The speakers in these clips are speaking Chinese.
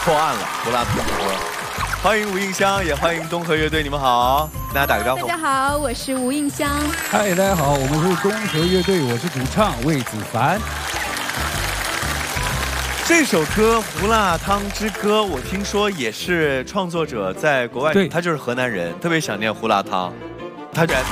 破案了，胡辣汤锅。欢迎吴映香，也欢迎东河乐队，你们好，大家打个招呼。 大家好，我是吴映香。 嗨，大家好，我们是东河乐队，我是主唱魏子凡。 这首歌《胡辣汤之歌》，我听说也是创作者在国外，他就是河南人，特别想念胡辣汤。他原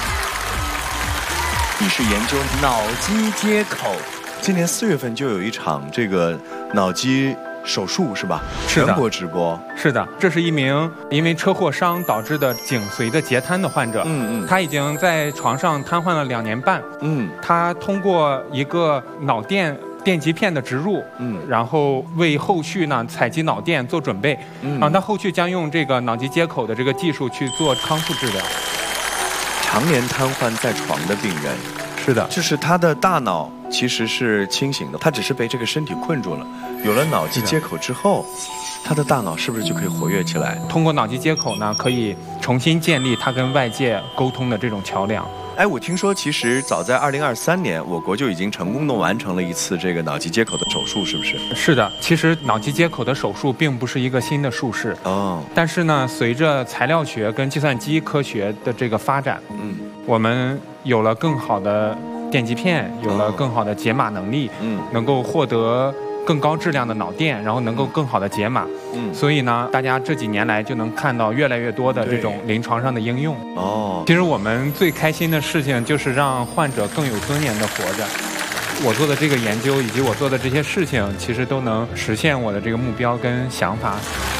你是研究脑机接口，今年4月份就有一场这个脑机手术是吧？ 是的， 全国直播。 是的，这是一名因为车祸伤导致的颈髓的截瘫的患者。他已经在床上瘫痪了2年半。他通过一个脑电极片的植入，然后为后续呢采集脑电做准备。他后续将用这个脑机接口的这个技术去做康复治疗。 常年瘫痪在床的病人， 是的， 就是他的大脑其实是清醒的，他只是被这个身体困住了。有了脑机接口之后，他的大脑是不是就可以活跃起来？ 通过脑机接口呢，可以重新建立他跟外界沟通的这种桥梁。 哎，我听说其实早在2023年，我国就已经成功的完成了一次这个脑机接口的手术，是不是？ 是的，其实脑机接口的手术并不是一个新的术式但是呢，随着材料学跟计算机科学的这个发展，我们有了更好的电极片，有了更好的解码能力，能够获得更高质量的脑电，然后能够更好的解码。所以呢，大家这几年来就能看到越来越多的这种临床上的应用。其实我们最开心的事情就是让患者更有尊严的活着。我做的这个研究以及我做的这些事情，其实都能实现我的这个目标跟想法。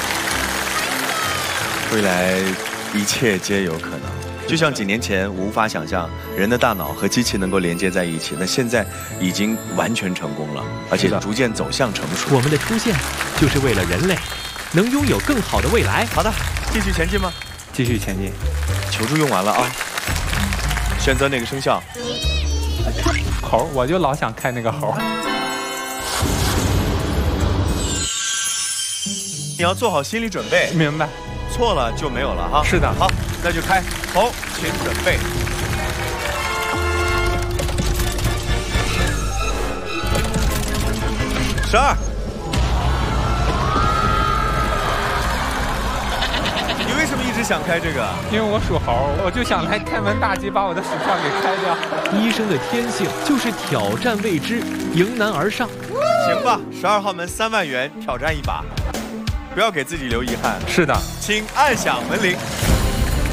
未来一切皆有可能。就像几年前，我无法想象人的大脑和机器能够连接在一起，那现在已经完全成功了，而且逐渐走向成熟。 我们的出现就是为了人类能拥有更好的未来。 好的，继续前进吗？ 继续前进。 求助用完了啊，选择哪个声效？ 猴，我就老想开那个猴。 你要做好心理准备。 明白。 错了就没有了哈。 是的。 好，那就开头，请准备。12。你为什么一直想开这个？ 因为我属猴，我就想来开门大吉，把我的属相给开掉。 医生的天性就是挑战未知，迎难而上。 行吧，12号门3万元，挑战一把，不要给自己留遗憾。 是的， 请按响门铃。